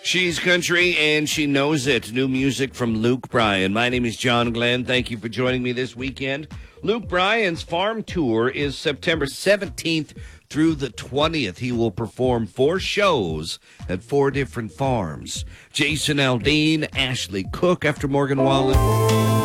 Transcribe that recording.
She's country and she knows it. New music from Luke Bryan. My name is John Glenn. Thank you for joining me this weekend. Luke Bryan's farm tour is September 17th through the 20th. He will perform 4 shows at 4 different farms. Jason Aldean, Ashley Cook after Morgan Wallen.